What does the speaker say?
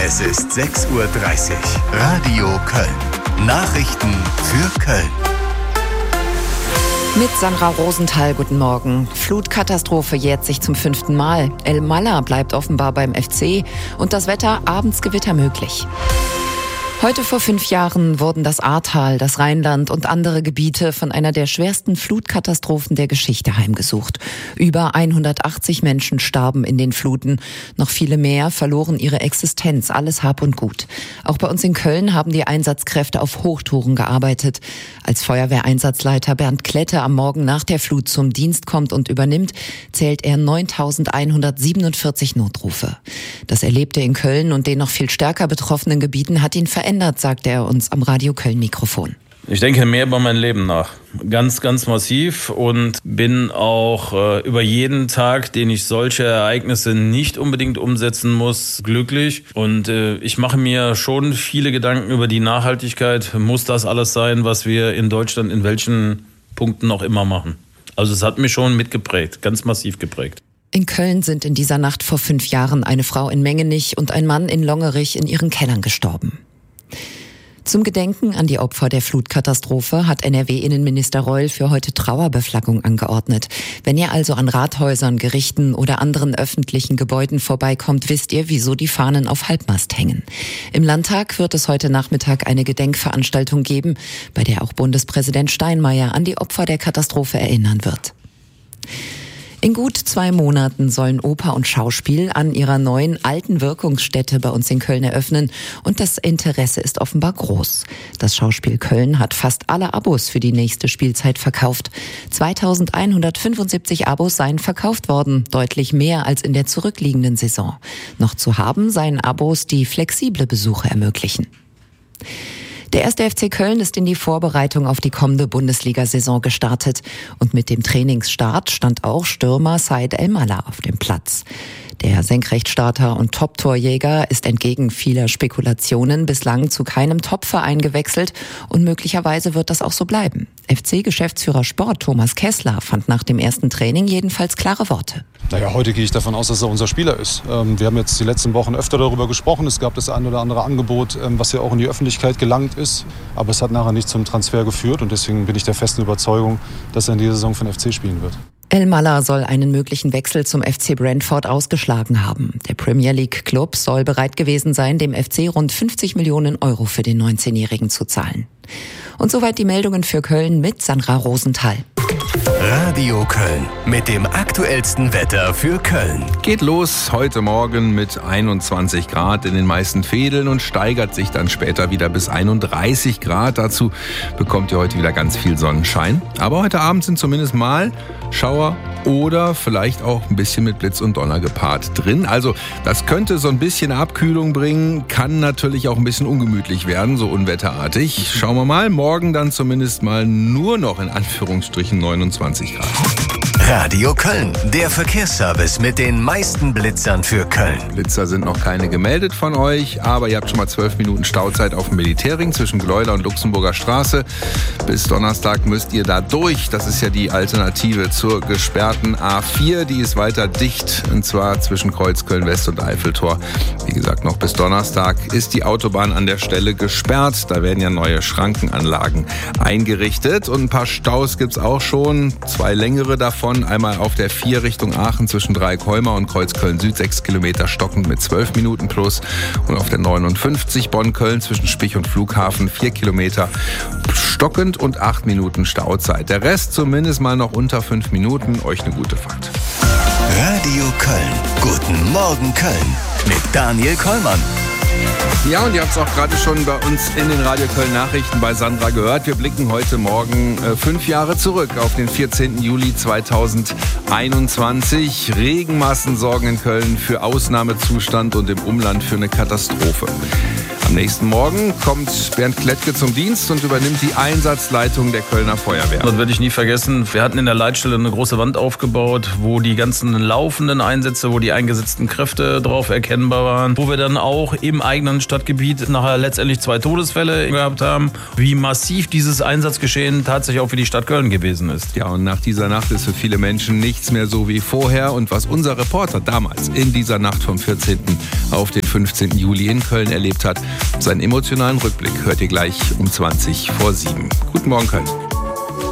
Es ist 6:30 Uhr. Radio Köln. Nachrichten für Köln. Mit Sandra Rosenthal, guten Morgen. Flutkatastrophe jährt sich zum 5. Mal. El Mala bleibt offenbar beim FC und das Wetter, abends Gewitter möglich. Heute vor 5 Jahren wurden das Ahrtal, das Rheinland und andere Gebiete von einer der schwersten Flutkatastrophen der Geschichte heimgesucht. Über 180 Menschen starben in den Fluten. Noch viele mehr verloren ihre Existenz, alles Hab und Gut. Auch bei uns in Köln haben die Einsatzkräfte auf Hochtouren gearbeitet. Als Feuerwehreinsatzleiter Bernd Klette am Morgen nach der Flut zum Dienst kommt und übernimmt, zählt er 9.147 Notrufe. Das Erlebte in Köln und den noch viel stärker betroffenen Gebieten hat ihn verändert, sagte er uns am Radio Köln-Mikrofon. Ich denke mehr über mein Leben nach. Ganz, ganz massiv und bin auch über jeden Tag, den ich solche Ereignisse nicht unbedingt umsetzen muss, glücklich. Und ich mache mir schon viele Gedanken über die Nachhaltigkeit. Muss das alles sein, was wir in Deutschland in welchen Punkten auch immer machen? Also es hat mich schon mitgeprägt, ganz massiv geprägt. In Köln sind in dieser Nacht vor 5 Jahren eine Frau in Mengenich und ein Mann in Longerich in ihren Kellern gestorben. Zum Gedenken an die Opfer der Flutkatastrophe hat NRW-Innenminister Reul für heute Trauerbeflaggung angeordnet. Wenn ihr also an Rathäusern, Gerichten oder anderen öffentlichen Gebäuden vorbeikommt, wisst ihr, wieso die Fahnen auf Halbmast hängen. Im Landtag wird es heute Nachmittag eine Gedenkveranstaltung geben, bei der auch Bundespräsident Steinmeier an die Opfer der Katastrophe erinnern wird. In gut 2 Monaten sollen Oper und Schauspiel an ihrer neuen alten Wirkungsstätte bei uns in Köln eröffnen und das Interesse ist offenbar groß. Das Schauspiel Köln hat fast alle Abos für die nächste Spielzeit verkauft. 2175 Abos seien verkauft worden, deutlich mehr als in der zurückliegenden Saison. Noch zu haben seien Abos, die flexible Besuche ermöglichen. Der 1. FC Köln ist in die Vorbereitung auf die kommende Bundesliga-Saison gestartet. Und mit dem Trainingsstart stand auch Stürmer Said El Mala auf dem Platz. Der Senkrechtstarter und Top-Torjäger ist entgegen vieler Spekulationen bislang zu keinem Top-Verein gewechselt und möglicherweise wird das auch so bleiben. FC-Geschäftsführer Sport Thomas Kessler fand nach dem ersten Training jedenfalls klare Worte. Naja, heute gehe ich davon aus, dass er unser Spieler ist. Wir haben jetzt die letzten Wochen öfter darüber gesprochen. Es gab das ein oder andere Angebot, was ja auch in die Öffentlichkeit gelangt ist. Aber es hat nachher nicht zum Transfer geführt und deswegen bin ich der festen Überzeugung, dass er in dieser Saison für den FC spielen wird. El Mala soll einen möglichen Wechsel zum FC Brentford ausgeschlagen haben. Der Premier League Club soll bereit gewesen sein, dem FC rund 50 Millionen Euro für den 19-Jährigen zu zahlen. Und soweit die Meldungen für Köln mit Sandra Rosenthal. Radio Köln mit dem aktuellsten Wetter für Köln. Geht los heute Morgen mit 21 Grad in den meisten Vedeln und steigert sich dann später wieder bis 31 Grad. Dazu bekommt ihr heute wieder ganz viel Sonnenschein. Aber heute Abend sind zumindest mal Schauer oder vielleicht auch ein bisschen mit Blitz und Donner gepaart drin. Also das könnte so ein bisschen Abkühlung bringen, kann natürlich auch ein bisschen ungemütlich werden, so unwetterartig. Schauen wir mal, morgen dann zumindest mal nur noch in Anführungsstrichen 29 Grad. Radio Köln, der Verkehrsservice mit den meisten Blitzern für Köln. Blitzer sind noch keine gemeldet von euch, aber ihr habt schon mal 12 Minuten Stauzeit auf dem Militärring zwischen Gleuder und Luxemburger Straße. Bis Donnerstag müsst ihr da durch. Das ist ja die Alternative zur gesperrten A4. Die ist weiter dicht, und zwar zwischen Kreuzköln West und Eiffeltor. Wie gesagt, noch bis Donnerstag ist die Autobahn an der Stelle gesperrt. Da werden ja neue Schrankenanlagen eingerichtet und ein paar Staus gibt's auch schon. 2 längere davon. Einmal auf der 4 Richtung Aachen zwischen Dreieckholmer und Kreuzköln Süd 6 Kilometer stockend mit 12 Minuten plus. Und auf der 59 Bonn-Köln zwischen Spich und Flughafen 4 Kilometer stockend und 8 Minuten Stauzeit. Der Rest zumindest mal noch unter 5 Minuten. Euch eine gute Fahrt. Radio Köln. Guten Morgen Köln. Mit Daniel Kollmann. Ja, und ihr habt es auch gerade schon bei uns in den Radio Köln Nachrichten bei Sandra gehört. Wir blicken heute Morgen 5 Jahre zurück auf den 14. Juli 2021. Regenmassen sorgen in Köln für Ausnahmezustand und im Umland für eine Katastrophe. Am nächsten Morgen kommt Bernd Klettke zum Dienst und übernimmt die Einsatzleitung der Kölner Feuerwehr. Das werde ich nie vergessen. Wir hatten in der Leitstelle eine große Wand aufgebaut, wo die ganzen laufenden Einsätze, wo die eingesetzten Kräfte drauf erkennbar waren, wo wir dann auch im eigenen Stadtgebiet nachher letztendlich 2 Todesfälle gehabt haben, wie massiv dieses Einsatzgeschehen tatsächlich auch für die Stadt Köln gewesen ist. Ja, und nach dieser Nacht ist für viele Menschen nichts mehr so wie vorher. Und was unser Reporter damals in dieser Nacht vom 14. auf den 15. Juli in Köln erlebt hat. Seinen emotionalen Rückblick hört ihr gleich um 20 vor 7. Guten Morgen, Köln.